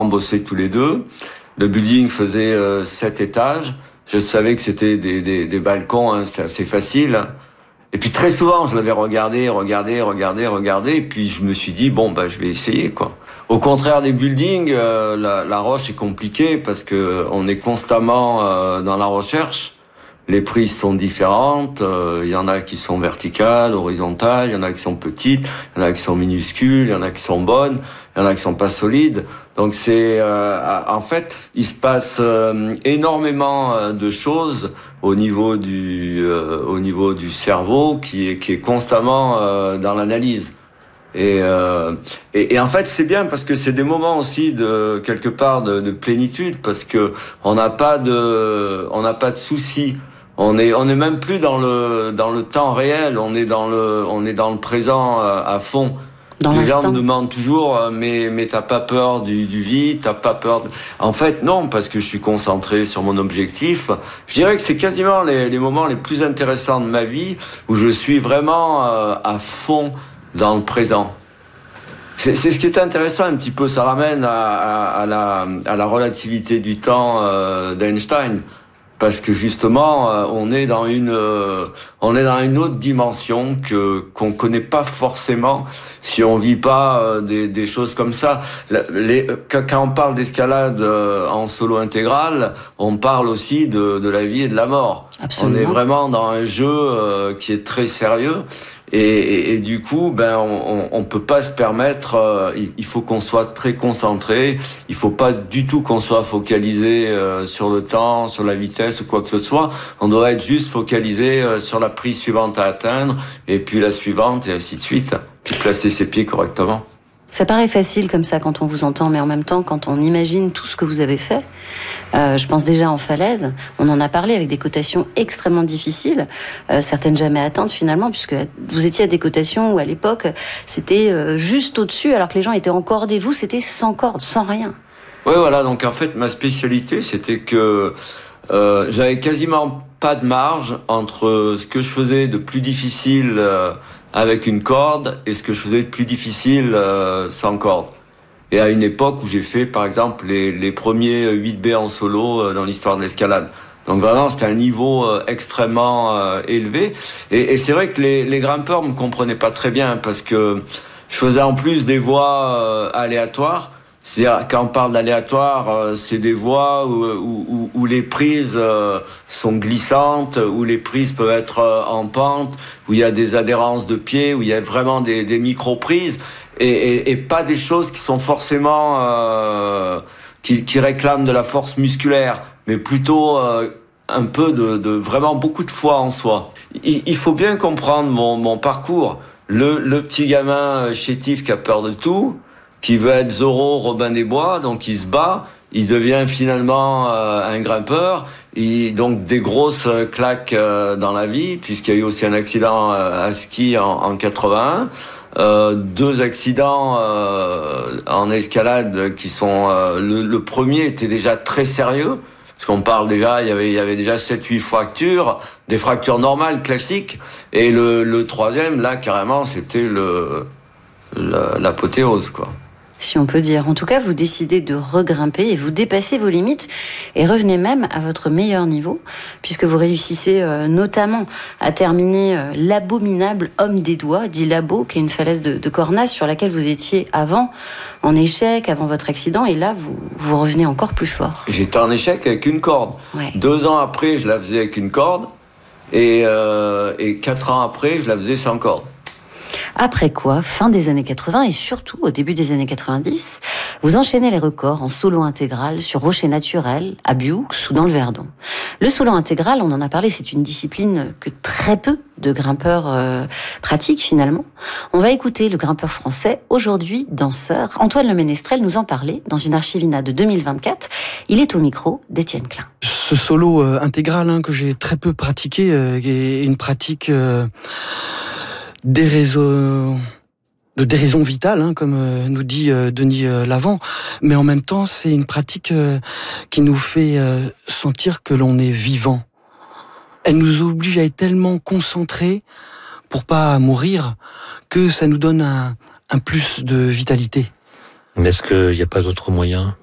On bossait tous les deux. Le building faisait 7 étages. Je savais que c'était des balcons, hein, c'était assez facile. Et puis très souvent, je l'avais regardé, et puis je me suis dit, bon, je vais essayer, quoi. Au contraire des buildings, la roche est compliquée parce que on est constamment dans la recherche. Les prises sont différentes, il y en a qui sont verticales, horizontales, il y en a qui sont petites, il y en a qui sont minuscules, il y en a qui sont bonnes, il y en a qui sont pas solides. Donc c'est en fait, il se passe énormément de choses au niveau du cerveau qui est constamment dans l'analyse. Et en fait c'est bien parce que c'est des moments aussi de quelque part de plénitude parce que on n'a pas de soucis. On est même plus dans le temps réel, on est dans le présent à fond. Les gens me demandent toujours mais t'as pas peur du vide, t'as pas peur En fait non, parce que je suis concentré sur mon objectif. Je dirais que c'est quasiment les moments les plus intéressants de ma vie où je suis vraiment à fond dans le présent. C'est ce qui est intéressant un petit peu, ça ramène à la relativité du temps d'Einstein. Parce que justement, on est dans une autre dimension qu'on connaît pas forcément si on vit pas des choses comme ça. Quand on parle d'escalade en solo intégral, on parle aussi de la vie et de la mort. Absolument. On est vraiment dans un jeu qui est très sérieux. Et du coup, on peut pas se permettre. Il faut qu'on soit très concentré. Il faut pas du tout qu'on soit focalisé sur le temps, sur la vitesse ou quoi que ce soit. On doit être juste focalisé sur la prise suivante à atteindre, et puis la suivante, et ainsi de suite. Puis placer ses pieds correctement. Ça paraît facile comme ça quand on vous entend, mais en même temps, quand on imagine tout ce que vous avez fait, je pense déjà en falaise, on en a parlé avec des cotations extrêmement difficiles, certaines jamais atteintes finalement, puisque vous étiez à des cotations où à l'époque, c'était juste au-dessus, alors que les gens étaient en corde, et vous, c'était sans corde, sans rien. Oui, voilà, donc en fait, ma spécialité, c'était que j'avais quasiment pas de marge entre ce que je faisais de plus difficile avec une corde et ce que je faisais de plus difficile sans corde. Et à une époque où j'ai fait, par exemple, les premiers 8B en solo dans l'histoire de l'escalade. Donc vraiment, c'était un niveau extrêmement élevé. Et c'est vrai que les grimpeurs me comprenaient pas très bien parce que je faisais en plus des voies aléatoires. C'est-à-dire, quand on parle d'aléatoire, c'est des voies où les prises sont glissantes, où les prises peuvent être en pente, où il y a des adhérences de pieds, où il y a vraiment des micro-prises, et pas des choses qui sont forcément qui réclament de la force musculaire, mais plutôt un peu de vraiment beaucoup de foi en soi. Il faut bien comprendre mon parcours. Le petit gamin chétif qui a peur de tout, qui veut être Zorro, Robin des Bois, donc il se bat, il devient finalement un grimpeur, donc des grosses claques dans la vie, puisqu'il y a eu aussi un accident à ski en 81, 2 accidents en escalade qui sont... le premier était déjà très sérieux, parce qu'on parle déjà, il y avait déjà 7-8 fractures, des fractures normales, classiques, et le troisième, là, carrément, c'était l'apothéose, quoi. Si on peut dire. En tout cas, vous décidez de regrimper et vous dépassez vos limites et revenez même à votre meilleur niveau, puisque vous réussissez notamment à terminer l'abominable Homme des Doigts, dit Labo, qui est une falaise de Cornas sur laquelle vous étiez avant, en échec, avant votre accident, et là, vous revenez encore plus fort. J'étais en échec avec une corde. Ouais. 2 ans après, je la faisais avec une corde, et 4 ans après, je la faisais sans corde. Après quoi, fin des années 80 et surtout au début des années 90, vous enchaînez les records en solo intégral sur rocher naturel, à Bioux ou dans le Verdon. Le solo intégral, on en a parlé, c'est une discipline que très peu de grimpeurs pratiquent finalement. On va écouter le grimpeur français, aujourd'hui danseur, Antoine Le Ménestrel nous en parlait dans une archivina de 2024. Il est au micro d'Étienne Klein. Ce solo intégral que j'ai très peu pratiqué est une pratique... de déraison vitale, comme nous dit Denis Lavant, mais en même temps, c'est une pratique qui nous fait sentir que l'on est vivant. Elle nous oblige à être tellement concentrés pour pas mourir que ça nous donne un plus de vitalité. Mais est-ce qu'il n'y a pas d'autre moyen